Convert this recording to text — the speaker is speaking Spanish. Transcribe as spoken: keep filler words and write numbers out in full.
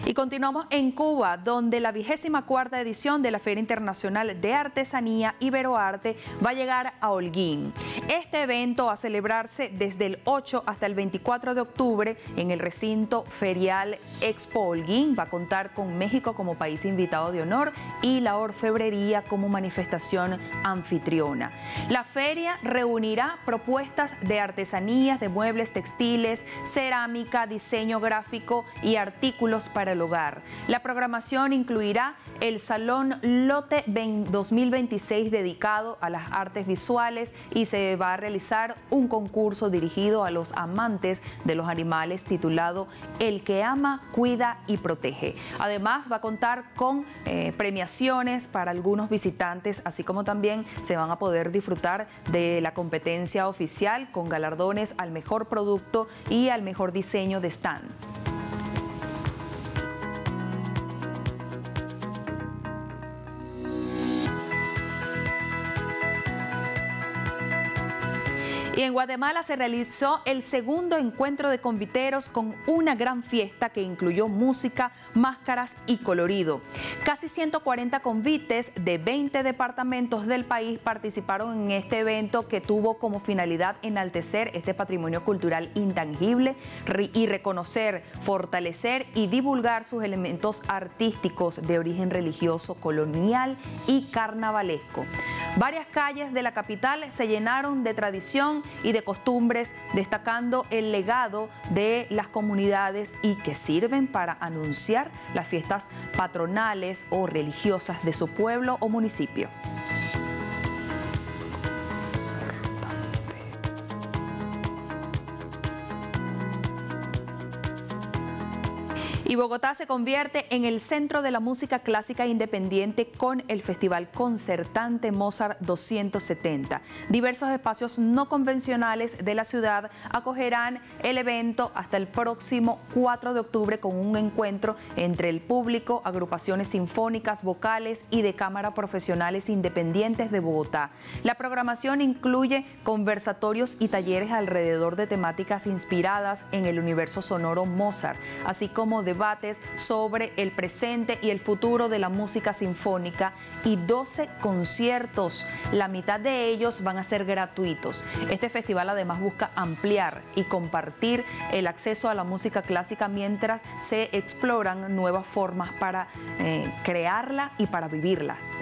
Y continuamos en Cuba, donde la vigésima cuarta edición de la Feria Internacional de Artesanía Iberoarte va a llegar a Holguín. Este evento va a celebrarse desde el ocho hasta el veinticuatro de octubre en el recinto ferial Expo Holguín. Va a contar con México como país invitado de honor y la orfebrería como manifestación anfitriona. La feria reunirá propuestas de artesanías, de muebles textiles, cerámica, diseño gráfico y artículos para el hogar. La programación incluirá el Salón Lote dos mil veintiséis dedicado a las artes visuales y se va a realizar un concurso dirigido a los amantes de los animales titulado El que ama, cuida y protege. Además va a contar con eh, premiaciones para algunos visitantes, así como también se van a poder disfrutar de la competencia oficial con galardones al mejor producto y al mejor diseño de stand. Y en Guatemala se realizó el segundo encuentro de conviteros con una gran fiesta que incluyó música, máscaras y colorido. Casi ciento cuarenta convites de veinte departamentos del país participaron en este evento que tuvo como finalidad enaltecer este patrimonio cultural intangible y reconocer, fortalecer y divulgar sus elementos artísticos de origen religioso, colonial y carnavalesco. Varias calles de la capital se llenaron de tradición y de costumbres, destacando el legado de las comunidades y que sirven para anunciar las fiestas patronales o religiosas de su pueblo o municipio. Y Bogotá se convierte en el centro de la música clásica independiente con el Festival Concertante Mozart doscientos setenta. Diversos espacios no convencionales de la ciudad acogerán el evento hasta el próximo cuatro de octubre con un encuentro entre el público, agrupaciones sinfónicas, vocales y de cámara profesionales independientes de Bogotá. La programación incluye conversatorios y talleres alrededor de temáticas inspiradas en el universo sonoro Mozart, así como de debates sobre el presente y el futuro de la música sinfónica y doce conciertos. La mitad de ellos van a ser gratuitos. Este festival además busca ampliar y compartir el acceso a la música clásica mientras se exploran nuevas formas para eh, crearla y para vivirla.